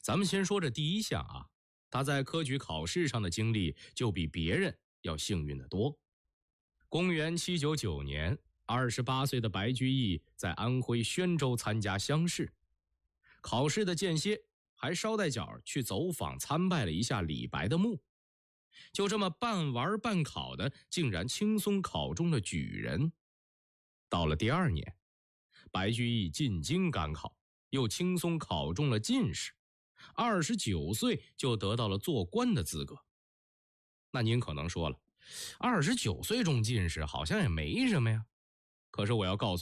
咱们先说这第一项啊，他在科举考试上的经历就比别人要幸运得多。公元799年，28岁的白居易在安徽宣州参加乡试，考试的间歇还捎带脚去走访参拜了一下李白的墓，就这么半玩半考的，竟然轻松考中了举人。到了第2年，白居易进京赶考，又轻松考中了进士，29岁就得到了做官的资格。那您可能说了，29岁中进士好像也没什么呀。可是我要告诉